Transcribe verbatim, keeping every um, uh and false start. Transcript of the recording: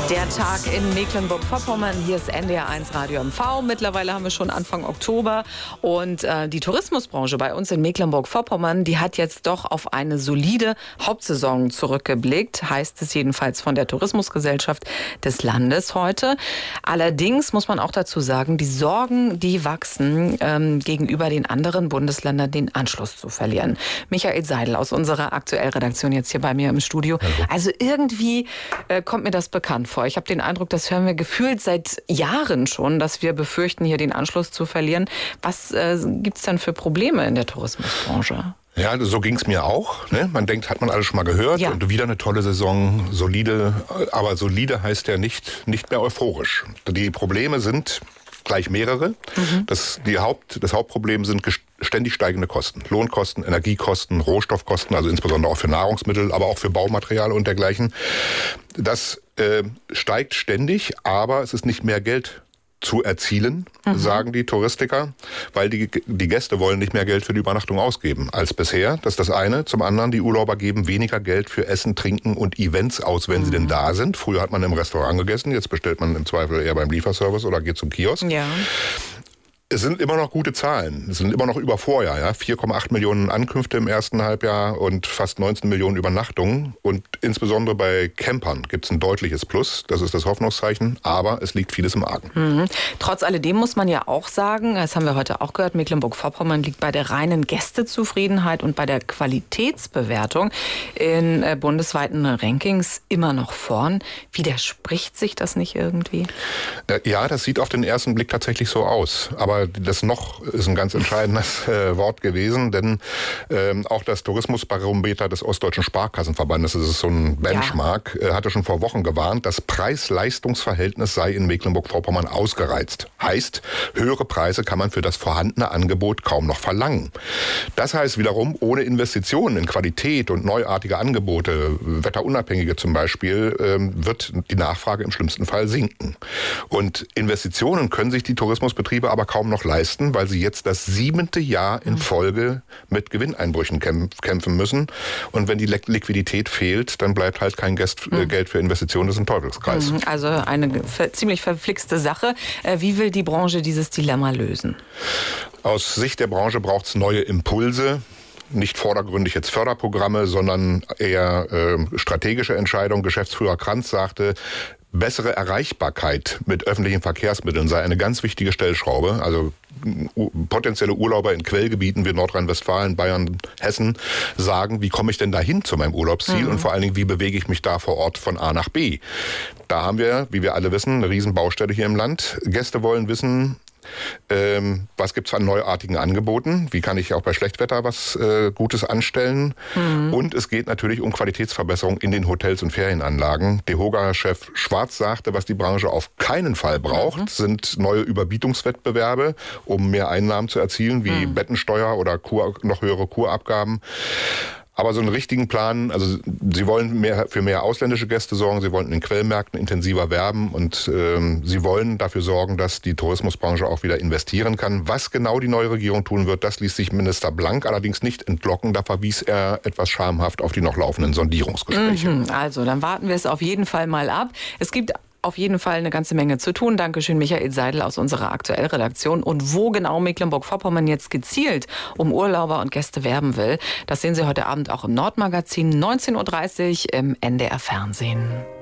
Der Tag in Mecklenburg-Vorpommern. Hier ist N D R eins Radio M V. Mittlerweile haben wir schon Anfang Oktober. Und äh, die Tourismusbranche bei uns in Mecklenburg-Vorpommern, die hat jetzt doch auf eine solide Hauptsaison zurückgeblickt. Heißt es jedenfalls von der Tourismusgesellschaft des Landes heute. Allerdings muss man auch dazu sagen, die Sorgen, die wachsen, ähm, gegenüber den anderen Bundesländern den Anschluss zu verlieren. Michael Seidel aus unserer Aktuellredaktion jetzt hier bei mir im Studio. Hallo. Also irgendwie äh, kommt mir das bekannt vor. Ich habe den Eindruck, das hören wir gefühlt seit Jahren schon, dass wir befürchten, hier den Anschluss zu verlieren. Was äh, gibt es denn für Probleme in der Tourismusbranche? Ja, so ging es mir auch. Ne? Man denkt, hat man alles schon mal gehört. Ja. Und wieder eine tolle Saison, solide. Aber solide heißt ja nicht, nicht mehr euphorisch. Die Probleme sind gleich mehrere. Mhm. Das, die Haupt, das Hauptproblem sind ständig steigende Kosten. Lohnkosten, Energiekosten, Rohstoffkosten, also insbesondere auch für Nahrungsmittel, aber auch für Baumaterial und dergleichen. Das äh, steigt ständig, aber es ist nicht mehr Geld zu erzielen, mhm. sagen die Touristiker, weil die, die Gäste wollen nicht mehr Geld für die Übernachtung ausgeben als bisher. Das ist das eine. Zum anderen, die Urlauber geben weniger Geld für Essen, Trinken und Events aus, wenn mhm. sie denn da sind. Früher hat man im Restaurant gegessen, jetzt bestellt man im Zweifel eher beim Lieferservice oder geht zum Kiosk. Ja. Es sind immer noch gute Zahlen. Es sind immer noch über Vorjahr. Ja? vier Komma acht Millionen Ankünfte im ersten Halbjahr und fast neunzehn Millionen Übernachtungen. Und insbesondere bei Campern gibt es ein deutliches Plus. Das ist das Hoffnungszeichen. Aber es liegt vieles im Argen. Mhm. Trotz alledem muss man ja auch sagen, das haben wir heute auch gehört, Mecklenburg-Vorpommern liegt bei der reinen Gästezufriedenheit und bei der Qualitätsbewertung in äh, bundesweiten Rankings immer noch vorn. Widerspricht sich das nicht irgendwie? Äh, ja, das sieht auf den ersten Blick tatsächlich so aus. Aber das noch ist ein ganz entscheidendes äh, Wort gewesen, denn ähm, auch das Tourismusbarometer des Ostdeutschen Sparkassenverbandes, das ist so ein Benchmark, ja. äh, hatte schon vor Wochen gewarnt, das Preis-Leistungs-Verhältnis sei in Mecklenburg-Vorpommern ausgereizt. Heißt, höhere Preise kann man für das vorhandene Angebot kaum noch verlangen. Das heißt wiederum, ohne Investitionen in Qualität und neuartige Angebote, wetterunabhängige zum Beispiel, ähm, wird die Nachfrage im schlimmsten Fall sinken. Und Investitionen können sich die Tourismusbetriebe aber kaum noch leisten, weil sie jetzt das siebente Jahr in Folge mit Gewinneinbrüchen kämpfen müssen. Und wenn die Liquidität fehlt, dann bleibt halt kein Geld für Investitionen. Das ist ein Teufelskreis. Also eine ziemlich verflixte Sache. Wie will die Branche dieses Dilemma lösen? Aus Sicht der Branche braucht es neue Impulse. Nicht vordergründig jetzt Förderprogramme, sondern eher äh, strategische Entscheidungen. Geschäftsführer Kranz sagte, bessere Erreichbarkeit mit öffentlichen Verkehrsmitteln sei eine ganz wichtige Stellschraube. Also potenzielle Urlauber in Quellgebieten wie Nordrhein-Westfalen, Bayern, Hessen sagen, wie komme ich denn dahin zu meinem Urlaubsziel mhm. und vor allen Dingen, wie bewege ich mich da vor Ort von A nach B. Da haben wir, wie wir alle wissen, eine Riesenbaustelle hier im Land. Gäste wollen wissen, Ähm, was gibt's an neuartigen Angeboten? Wie kann ich auch bei Schlechtwetter was äh, Gutes anstellen? Mhm. Und es geht natürlich um Qualitätsverbesserung in den Hotels und Ferienanlagen. DEHOGA-Chef Schwarz sagte, was die Branche auf keinen Fall braucht, mhm. sind neue Überbietungswettbewerbe, um mehr Einnahmen zu erzielen, wie mhm. Bettensteuer oder Kur, noch höhere Kurabgaben. Aber so einen richtigen Plan, also sie wollen mehr, für mehr ausländische Gäste sorgen, sie wollen in den Quellmärkten intensiver werben und ähm, sie wollen dafür sorgen, dass die Tourismusbranche auch wieder investieren kann. Was genau die neue Regierung tun wird, das ließ sich Minister Blank allerdings nicht entlocken. Da verwies er etwas schamhaft auf die noch laufenden Sondierungsgespräche. Mhm, also, dann warten wir es auf jeden Fall mal ab. Es gibt auf jeden Fall eine ganze Menge zu tun. Dankeschön, Michael Seidel aus unserer Aktuellredaktion. Und wo genau Mecklenburg-Vorpommern jetzt gezielt um Urlauber und Gäste werben will, das sehen Sie heute Abend auch im Nordmagazin, neunzehn Uhr dreißig im N D R Fernsehen.